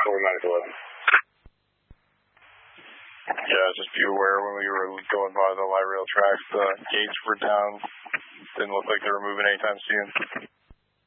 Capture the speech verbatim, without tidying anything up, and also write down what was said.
four nine eleven. Yeah, just be aware when we were going by the light rail tracks, the gates were down. Didn't look like they were moving anytime soon.